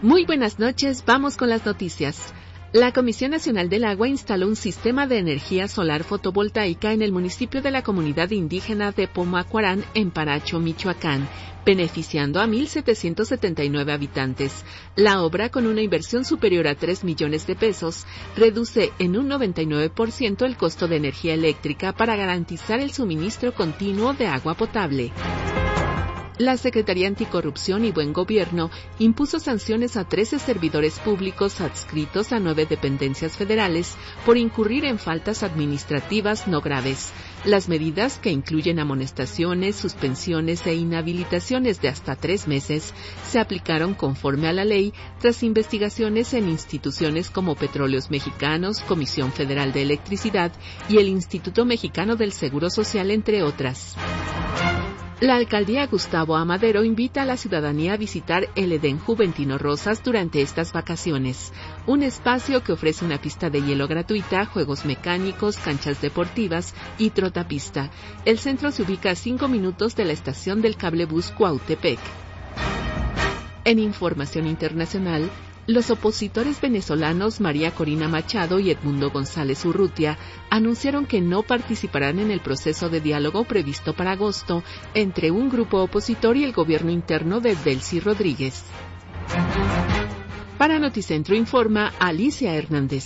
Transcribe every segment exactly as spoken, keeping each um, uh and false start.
Muy buenas noches, vamos con las noticias. La Comisión Nacional del Agua instaló un sistema de energía solar fotovoltaica en el municipio de la comunidad indígena de Pomacuarán, en Paracho, Michoacán, beneficiando a mil setecientos setenta y nueve habitantes. La obra, con una inversión superior a tres millones de pesos, reduce en un noventa y nueve por ciento el costo de energía eléctrica para garantizar el suministro continuo de agua potable. La Secretaría Anticorrupción y Buen Gobierno impuso sanciones a trece servidores públicos adscritos a nueve dependencias federales por incurrir en faltas administrativas no graves. Las medidas, que incluyen amonestaciones, suspensiones e inhabilitaciones de hasta tres meses, se aplicaron conforme a la ley tras investigaciones en instituciones como Petróleos Mexicanos, Comisión Federal de Electricidad y el Instituto Mexicano del Seguro Social, entre otras. La alcaldía Gustavo A. Madero invita a la ciudadanía a visitar el Edén Juventino Rosas durante estas vacaciones, un espacio que ofrece una pista de hielo gratuita, juegos mecánicos, canchas deportivas y trotapista. El centro se ubica a cinco minutos de la estación del cablebús Cuautepec. En información internacional, los opositores venezolanos María Corina Machado y Edmundo González Urrutia anunciaron que no participarán en el proceso de diálogo previsto para agosto entre un grupo opositor y el gobierno interno de Delcy Rodríguez. Para Noticentro informa Alicia Hernández.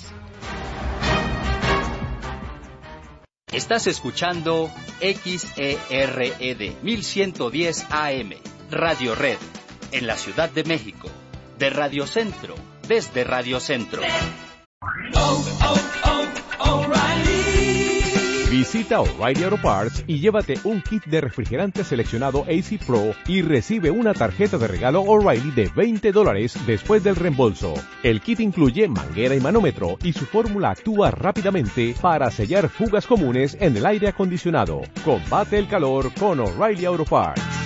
Estás escuchando X E R E D mil ciento diez A M, Radio Red, en la Ciudad de México. De Radio Centro, desde Radio Centro. Oh, oh, oh, O'Reilly. Visita O'Reilly Auto Parts y llévate un kit de refrigerante seleccionado A C Pro y recibe una tarjeta de regalo O'Reilly de veinte dólares después del reembolso. El kit incluye manguera y manómetro y su fórmula actúa rápidamente para sellar fugas comunes en el aire acondicionado. Combate el calor con O'Reilly Auto Parts.